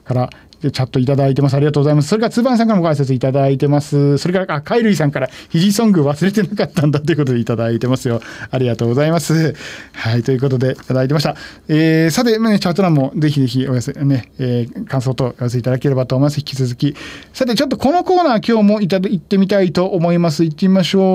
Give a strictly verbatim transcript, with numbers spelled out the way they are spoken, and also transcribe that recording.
からチャットいただいてます。ありがとうございます。それからつばんさんからもご挨拶いただいてます。それからあカイルイさんからヒジソング忘れてなかったんだということでいただいてますよ。ありがとうございます。はい、ということでいただいてました。えー、さて、ね、チャット欄もぜひぜひお寄せね、えー、感想とお寄せいただければと思います。引き続き。さてちょっとこのコーナー今日もいただいてみたいと思います。行ってみましょう。